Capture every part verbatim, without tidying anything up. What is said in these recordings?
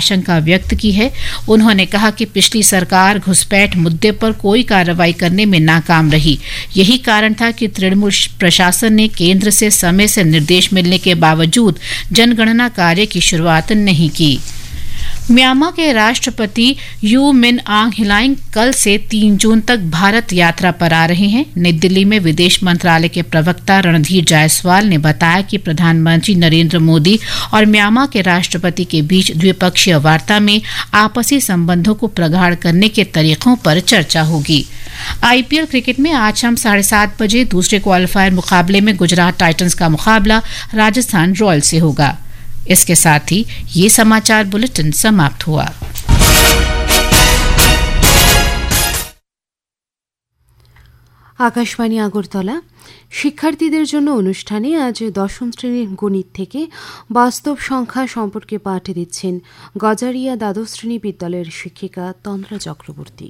आशंका व्यक्त की है। उन्होंने कहा कि पिछली सरकार घुसपैठ मुद्दे पर कोई कार्रवाई करने में नाकाम रही। यही कारण था कि तृणमूल प्रशासन ने केंद्र से समय से निर्देश मिलने के बावजूद जनगणना कार्य की शुरुआत नहीं की। म्यांमार के राष्ट्रपति यू मिन आंग हिलाइंग कल से तीन जून तक भारत यात्रा पर आ रहे हैं। नई दिल्ली में विदेश मंत्रालय के प्रवक्ता रणधीर जायसवाल ने बताया कि प्रधानमंत्री नरेंद्र मोदी और म्यांमार के राष्ट्रपति के बीच द्विपक्षीय वार्ता में आपसी संबंधों को प्रगाढ़ करने के तरीकों पर चर्चा होगी। आईपीएल क्रिकेट में आज शाम साढ़े सात बजे दूसरे क्वालिफायर मुकाबले में गुजरात टाइटंस का मुकाबला राजस्थान रॉयल्स से होगा। इसके साथ ही ये समाचार बुलेटिन समाप्त हुआ। আকাশবাণী আগরতলা শিক্ষার্থীদের জন্য অনুষ্ঠানে আজ দশম শ্রেণীর গণিত থেকে বাস্তব সংখ্যা সম্পর্কে পাঠ দিচ্ছেন গজারিয়া দ্বাদশ শ্রেণী বিদ্যালয়ের শিক্ষিকা তন্দ্রা Chakraborty.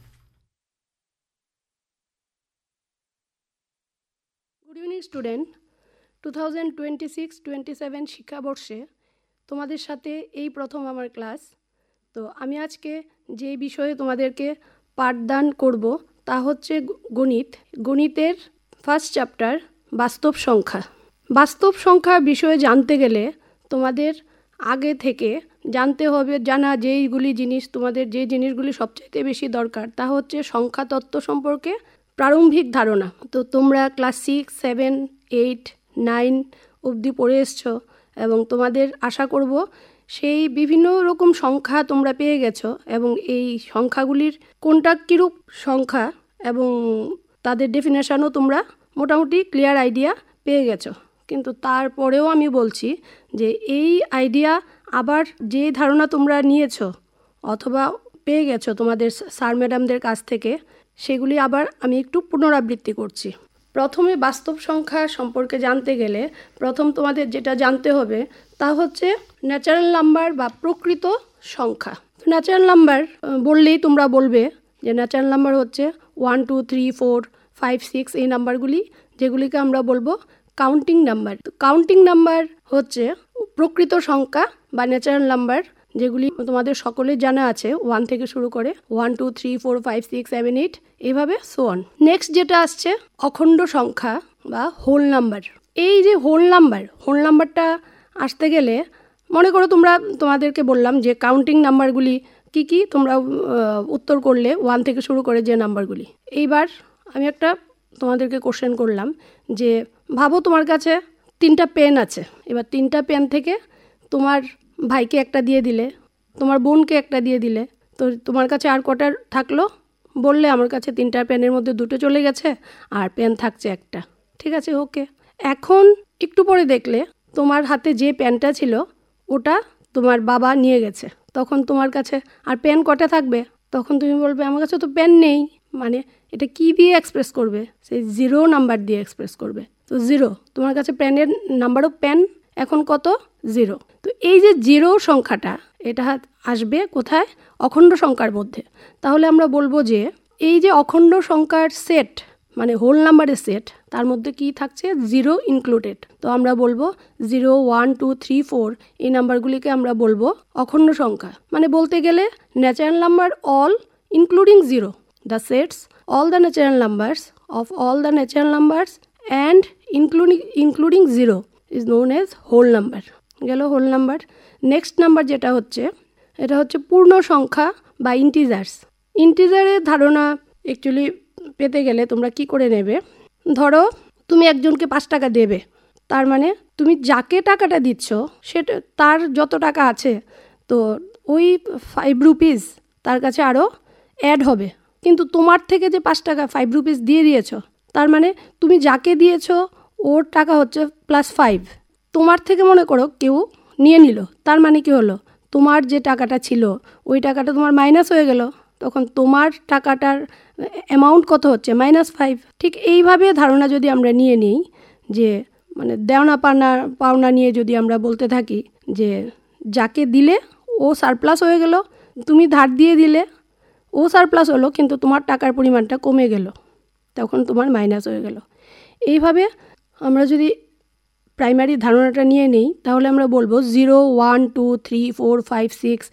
Good evening student, two thousand twenty six twenty seven শিক্ষাবর্ষে তোমাদের সাথে এই প্রথম আমার ক্লাস। তো আমি আজকে যে বিষয়ে তোমাদেরকে পাঠদান করব তা হচ্ছে গণিত। গণিতের ফার্স্ট চ্যাপ্টার বাস্তব সংখ্যা। বাস্তব সংখ্যা বিষয়ে জানতে গেলে তোমাদের আগে থেকে জানতে হবে জানা যেইগুলি জিনিস, তোমাদের যে জিনিসগুলি সবচাইতে বেশি দরকার তা হচ্ছে সংখ্যা তত্ত্ব সম্পর্কে প্রারম্ভিক ধারণা। তো তোমরা class six seven eight nine অবধি পড়ে এসছো এবং তোমাদের আশা করব সেই বিভিন্ন রকম সংখ্যা তোমরা পেয়ে গেছো এবং এই সংখ্যাগুলির কোনটা কীরূপ সংখ্যা এবং তাদের ডেফিনেশনও তোমরা মোটামুটি ক্লিয়ার আইডিয়া পেয়ে গেছো। কিন্তু তারপরেও আমি বলছি যে এই আইডিয়া আবার যে ধারণা তোমরা নিয়েছো অথবা পেয়ে গেছো তোমাদের স্যার ম্যাডামদের কাছ থেকে, সেগুলি আবার আমি একটু পুনরাবৃত্তি করছি। প্রথমে বাস্তব সংখ্যা সম্পর্কে জানতে গেলে প্রথম তোমাদের যেটা জানতে হবে তা হচ্ছে ন্যাচারাল নাম্বার বা প্রকৃত সংখ্যা। ন্যাচারাল নাম্বার বললেই তোমরা বলবে যে ন্যাচারাল নাম্বার হচ্ছে one two three four five six এই নাম্বারগুলি, যেগুলিকে আমরা বলবো কাউন্টিং নাম্বার। কাউন্টিং নাম্বার হচ্ছে প্রকৃত সংখ্যা বা ন্যাচারাল নাম্বার, যেগুলি তোমাদের সকলের জানা আছে, ওয়ান থেকে শুরু করে one two three four five six seven eight এইভাবে সো অন। নেক্সট যেটা আসছে অখণ্ড সংখ্যা বা হোল নাম্বার। এই যে হোল নাম্বার, হোল নাম্বারটা আসতে গেলে মনে করো তোমরা তোমাদেরকে বললাম যে কাউন্টিং নাম্বারগুলি কি কি, তোমরা উত্তর করলে ওয়ান থেকে শুরু করে যে নাম্বারগুলি। এইবার আমি একটা তোমাদেরকে কোশ্চেন করলাম যে ভাবো তোমার কাছে তিনটা পেন আছে। এবার তিনটা পেন থেকে তোমার ভাইকে একটা দিয়ে দিলে, তোমার বোনকে একটা দিয়ে দিলে, তো তোমার কাছে আর কটা থাকলো? বললে আমার কাছে তিনটা পেনের মধ্যে দুটো চলে গেছে আর পেন থাকছে একটা। ঠিক আছে, ওকে। এখন একটু পরে দেখলে তোমার হাতে যে পেনটা ছিল ওটা তোমার বাবা নিয়ে গেছে। তখন তোমার কাছে আর পেন কটা থাকবে? তখন তুমি বলবে আমার কাছে তো পেন নেই। মানে এটা কি দিয়ে এক্সপ্রেস করবে? সেই জিরো নাম্বার দিয়ে এক্সপ্রেস করবে। তো জিরো, তোমার কাছে পেনের নাম্বারও পেন এখন কত? জিরো। তো এই যে জিরো সংখ্যাটা এটা আসবে কোথায়? অখণ্ড সংখ্যার মধ্যে। তাহলে আমরা বলবো যে এই যে অখণ্ড সংখ্যার সেট মানে হোল নাম্বারের সেট, তার মধ্যে কি থাকছে? Zero included. তো আমরা বলবো zero one two three four এই নাম্বারগুলিকে আমরা বলবো অখণ্ড সংখ্যা। মানে বলতে গেলে natural number all including zero, the sets all the natural numbers of all the natural numbers and including including zero is known as whole number. গেল হোল নাম্বার। নেক্সট নাম্বার যেটা হচ্ছে এটা হচ্ছে পূর্ণ সংখ্যা বা ইন্টিজার্স। ইন্টিজারের ধারণা অ্যাকচুয়ালি পেতে গেলে তোমরা কি করে নেবে? ধরো তুমি একজনকে পাঁচ টাকা দেবে, তার মানে তুমি যাকে টাকাটা দিচ্ছ সেটা তার যত টাকা আছে তো ওই ফাইভ রুপিস তার কাছে আরও অ্যাড হবে। কিন্তু তোমার থেকে যে পাঁচ টাকা ফাইভ রুপিস দিয়ে দিয়েছো, তার মানে তুমি যাকে দিয়েছো ওর টাকা হচ্ছে প্লাস ফাইভ। তোমার থেকে মনে করো কেউ নিয়ে নিল, তার মানে কি হলো? তোমার যে টাকাটা ছিল ওই টাকাটা তোমার মাইনাস হয়ে গেল। তখন তোমার টাকাটার অ্যামাউন্ট কত হচ্ছে? Minus five. ঠিক এইভাবে ধারণা যদি আমরা নিয়ে নিই যে মানে দেওনা পাওনা পাওনা নিয়ে যদি আমরা বলতে থাকি যে যাকে দিলে ও সারপ্লাস হয়ে গেল, তুমি ধার দিয়ে দিলে ও সারপ্লাস হলো কিন্তু তোমার টাকার পরিমাণটা কমে গেল, তখন তোমার মাইনাস হয়ে গেল। এইভাবে আমরা যদি প্রাইমারি ধারণাটা নিয়ে নেই তাহলে আমরা বলবো zero one two three four five six